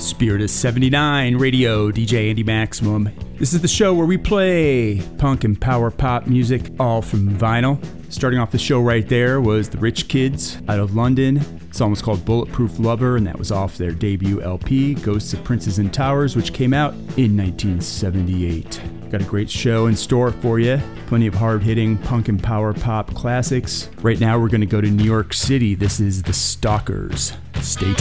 Spirit is 79 Radio, DJ Andy Maximum. This is the show where we play punk and power pop music, all from vinyl. Starting off the show right there was the Rich Kids out of London. The song was called Bulletproof Lover, and that was off their debut LP, Ghosts of Princes and Towers, which came out in 1978. Got a great show in store for you. Plenty of hard-hitting punk and power pop classics. Right now we're going to go to New York City. This is The Stalkers. Stay tuned.